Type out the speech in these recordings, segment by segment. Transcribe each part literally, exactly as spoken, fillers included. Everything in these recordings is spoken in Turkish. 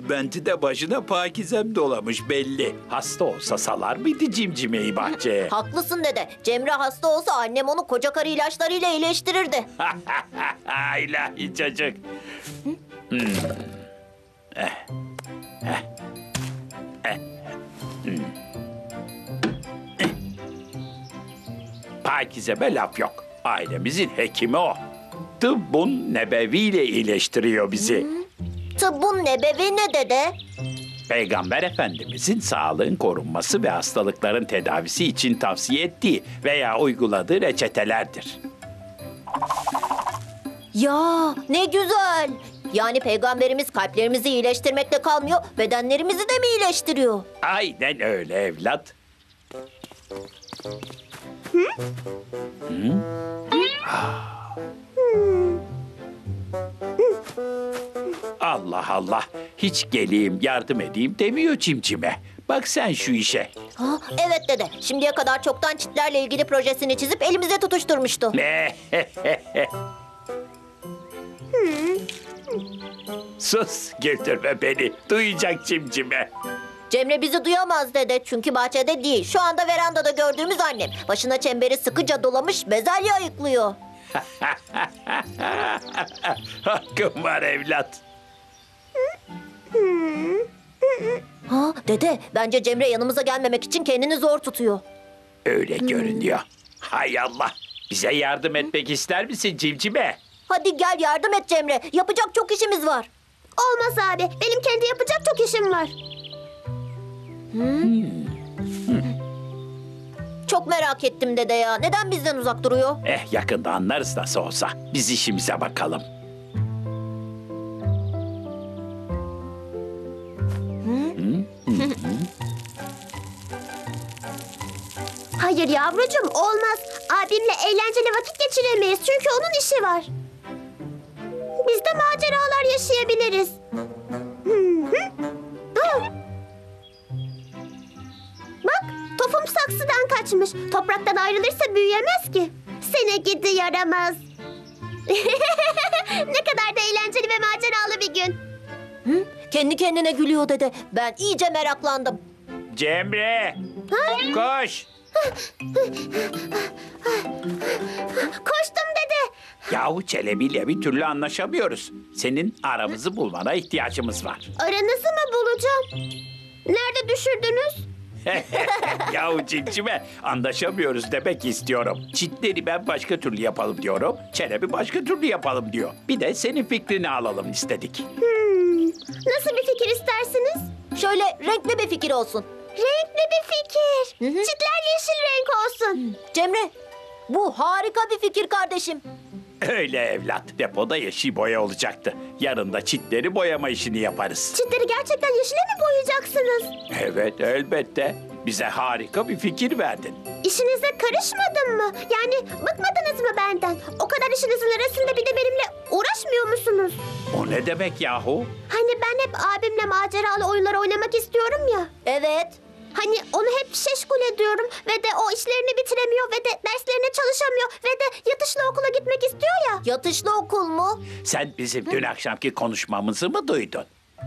Benti de başına Pakizem dolamış belli. Hasta olsa salar mıydı cimcimeyi bahçeye? Haklısın dede. Cemre hasta olsa annem onu koca karı ilaçlarıyla iyileştirirdi. İlahi çocuk. Hmm. Eh. Eh. Eh. Hmm. Eh. Pakizem'e laf yok. Ailemizin hekimi o. Tıbbun nebeviyle iyileştiriyor bizi. Tıbbun nebevi ne dede? Peygamber Efendimizin sağlığın korunması ve hastalıkların tedavisi için tavsiye ettiği veya uyguladığı reçetelerdir. Ya ne güzel. Yani peygamberimiz kalplerimizi iyileştirmekle kalmıyor, bedenlerimizi de mi iyileştiriyor? Aynen öyle evlat. Hı? Hı? Ah. Allah Allah. Hiç geleyim yardım edeyim demiyor cimcime. Bak sen şu işe. Ha, evet dede. Şimdiye kadar çoktan çitlerle ilgili projesini çizip elimize tutuşturmuştu. Ne? Sus, güldürme beni. Duyacak cimcime. Cemre bizi duyamaz dede çünkü bahçede değil. Şu anda verandada gördüğümüz annem. Başına çemberi sıkıca dolamış bezelye ayıklıyor. Hakkım var evlat. Ha dede bence Cemre yanımıza gelmemek için kendini zor tutuyor. Öyle görünüyor. Hay Allah. Bize yardım etmek ister misin cimcime? Hadi gel yardım et Cemre. Yapacak çok işimiz var. Olmaz abi. Benim kendi yapacak çok işim var. Çok merak ettim dede ya. Neden bizden uzak duruyor? Eh yakında anlarız nasıl olsa. Biz işimize bakalım. Hayır yavrucuğum olmaz. Abimle eğlenceli vakit geçiremeyiz çünkü onun işi var. Biz de maceralar yaşayabiliriz. Hı hı. Hı. Bak tofum saksıdan kaçmış. Topraktan ayrılırsa büyüyemez ki. Seni gidi yaramaz. Ne kadar da eğlenceli ve maceralı bir gün. Hı? Kendi kendine gülüyor dede. Ben iyice meraklandım. Cemre! Koş! Koştum dede. Yahu Çelebi'yle bir türlü anlaşamıyoruz. Senin aramızı bulmana ihtiyacımız var. Aranızı mı bulacağım? Nerede düşürdünüz? Yahu cimcime anlaşamıyoruz demek istiyorum. Çitleri ben başka türlü yapalım diyorum. Çelebi başka türlü yapalım diyor. Bir de senin fikrini alalım istedik. Hmm, nasıl bir fikir istersiniz? Şöyle renkli bir fikir olsun. Renkli bir fikir. Hı hı. Çitler yeşil renk olsun. Cemre, bu harika bir fikir kardeşim. Öyle evlat. Depoda yeşil boya olacaktı. Yarın da çitleri boyama işini yaparız. Çitleri gerçekten yeşile mi boyayacaksınız? Evet elbette. Bize harika bir fikir verdin. İşinize karışmadım mı? Yani bıkmadınız mı benden? O kadar işinizin arasında bir de benimle uğraşmıyor musunuz? O ne demek yahu? Hani ben hep abimle maceralı oyunlar oynamak istiyorum ya. Evet. Hani onu hep şeşkul ediyorum ve de o işlerini bitiremiyor ve de derslerine çalışamıyor ve de yatışlı okula gitmek istiyor ya. Yatışlı okul mu? Sen bizim dün akşamki konuşmamızı mı duydun?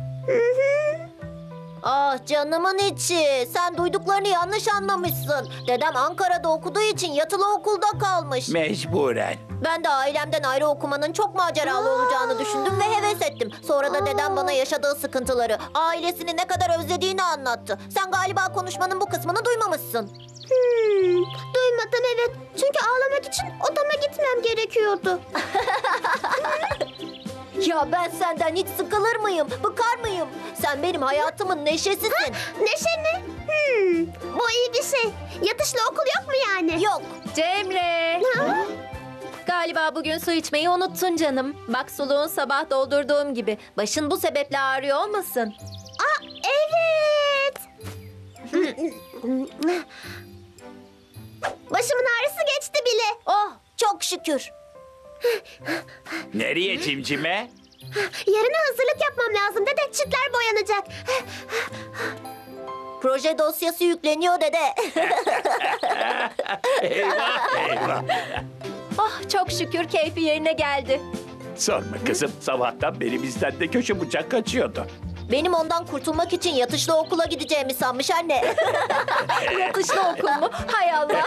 Ah canımın içi. Sen duyduklarını yanlış anlamışsın. Dedem Ankara'da okuduğu için yatılı okulda kalmış. Mecburen. Ben de ailemden ayrı okumanın çok maceralı olacağını düşündüm ve heves ettim. Sonra da dedem bana yaşadığı sıkıntıları, ailesini ne kadar özlediğini anlattı. Sen galiba konuşmanın bu kısmını duymamışsın. Hmm, duymadım evet. Çünkü ağlamak için odama gitmem gerekiyordu. Ya ben senden hiç sıkılır mıyım, bıkar mıyım? Sen benim hayatımın neşesisin. Neşe mi? Hmm, bu iyi bir şey. Yatışlı okul yok mu yani? Yok. Cemre. Ha? Galiba bugün su içmeyi unuttun canım. Bak suluğun sabah doldurduğum gibi. Başın bu sebeple ağrıyor olmasın? Aa, evet. Başımın ağrısı geçti bile. Oh çok şükür. Nereye cimcime? Yarına hazırlık yapmam lazım dede. Çitler boyanacak. Proje dosyası yükleniyor dede. Eyvah eyvah. Oh çok şükür keyfi yerine geldi. Sorma kızım. Sabahtan beri bizden de köşe bıçak kaçıyordu. Benim ondan kurtulmak için yatışlı okula gideceğimi sanmış anne. Yatışlı okul mu? Hay Allah.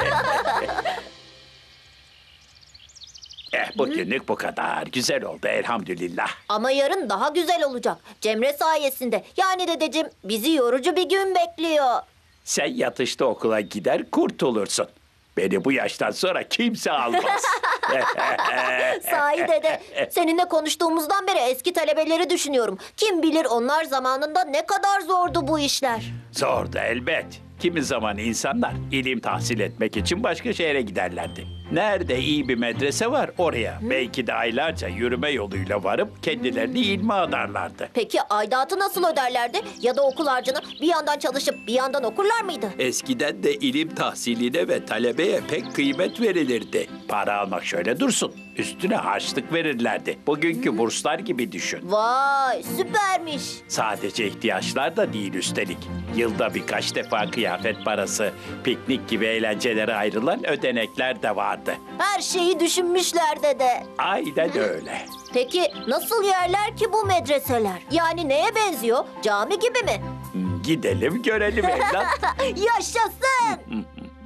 Eh bugünlük bu kadar. Güzel oldu elhamdülillah. Ama yarın daha güzel olacak. Cemre sayesinde. Yani dedeciğim bizi yorucu bir gün bekliyor. Sen yatışta okula gider kurtulursun. Beni bu yaştan sonra kimse almaz. Sahi dede, seninle konuştuğumuzdan beri eski talebeleri düşünüyorum. Kim bilir onlar zamanında ne kadar zordu bu işler. Zordu elbet. Kimi zaman insanlar ilim tahsil etmek için başka şehre giderlerdi. Nerede iyi bir medrese var oraya belki de aylarca yürüme yoluyla varıp kendilerini ilme adarlardı. Peki aidatı nasıl öderlerdi? Ya da okul harcını bir yandan çalışıp bir yandan okurlar mıydı? Eskiden de ilim tahsiline ve talebeye pek kıymet verilirdi. Para almak şöyle dursun. Üstüne harçlık verirlerdi. Bugünkü burslar gibi düşün. Vay, süpermiş. Sadece ihtiyaçlar da değil üstelik. Yılda birkaç defa kıyafet parası, piknik gibi eğlencelere ayrılan ödenekler de vardı. Her şeyi düşünmüşler dede. Aynen öyle. Peki nasıl yerler ki bu medreseler? Yani neye benziyor? Cami gibi mi? Gidelim görelim evlat. Yaşasın!